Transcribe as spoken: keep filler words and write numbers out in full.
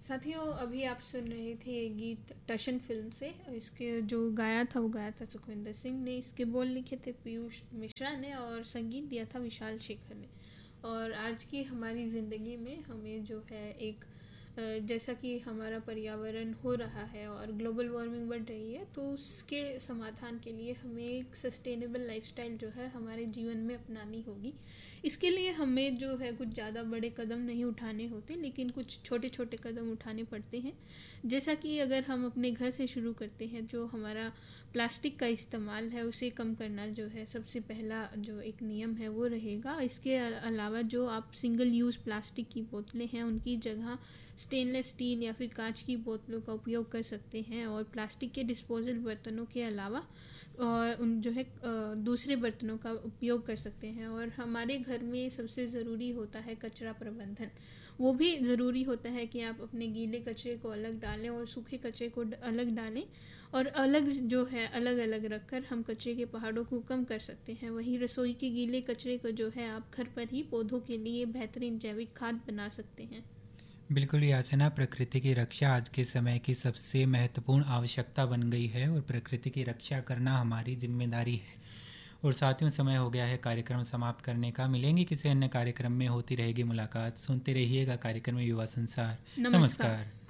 साथियों, अभी आप सुन रहे थे ये गीत टशन फिल्म से। इसके जो गाया था वो गाया था सुखविंदर सिंह ने। इसके बोल लिखे थे पीयूष मिश्रा ने और संगीत दिया था विशाल शेखर ने। और आज की हमारी ज़िंदगी में हमें जो है एक अ, जैसा कि हमारा पर्यावरण हो रहा है और ग्लोबल वार्मिंग बढ़ रही है, तो उसके समाधान के लिए हमें एक सस्टेनेबल लाइफस्टाइल जो है हमारे जीवन में अपनानी होगी। इसके लिए हमें जो है कुछ ज़्यादा बड़े कदम नहीं उठाने होते, लेकिन कुछ छोटे छोटे कदम उठाने पड़ते हैं। जैसा कि अगर हम अपने घर से शुरू करते हैं, जो हमारा प्लास्टिक का इस्तेमाल है उसे कम करना जो है सबसे पहला जो एक नियम है वो रहेगा। इसके अलावा जो आप सिंगल यूज़ प्लास्टिक की बोतलें हैं उनकी जगह स्टेनलेस स्टील या फिर कांच की बोतलों का उपयोग कर सकते हैं। और प्लास्टिक के डिस्पोजल बर्तनों के अलावा और उन जो है दूसरे बर्तनों का उपयोग कर सकते हैं। और हमारे घर में सबसे ज़रूरी होता है कचरा प्रबंधन। वो भी ज़रूरी होता है कि आप अपने गीले कचरे को अलग डालें और सूखे कचरे को अलग डालें, और अलग जो है अलग अलग रखकर हम कचरे के पहाड़ों को कम कर सकते हैं। वहीं रसोई के गीले कचरे को जो है आप घर पर ही पौधों के लिए बेहतरीन जैविक खाद बना सकते हैं। बिल्कुल, याचना, प्रकृति की रक्षा आज के समय की सबसे महत्वपूर्ण आवश्यकता बन गई है और प्रकृति की रक्षा करना हमारी जिम्मेदारी है। और साथियों, समय हो गया है कार्यक्रम समाप्त करने का। मिलेंगे किसी अन्य कार्यक्रम में, होती रहेगी मुलाकात। सुनते रहिएगा कार्यक्रम युवा संसार। नमस्कार। नमस्कार।